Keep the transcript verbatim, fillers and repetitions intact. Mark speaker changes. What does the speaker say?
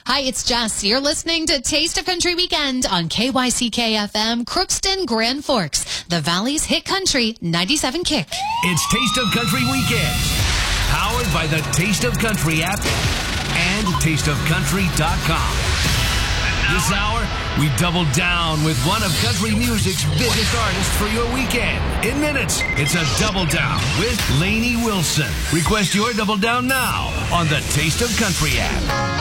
Speaker 1: Hi, it's Jess. You're listening to Taste of Country Weekend on K Y C K F M, Crookston, Grand Forks, the Valley's hit country, ninety-seven Kick.
Speaker 2: It's Taste of Country Weekend, powered by the Taste of Country app and taste of country dot com. This hour, we double down with one of country music's biggest artists for your weekend. In minutes, it's a Double Down with Lainey Wilson. Request your Double Down now on the Taste of Country app.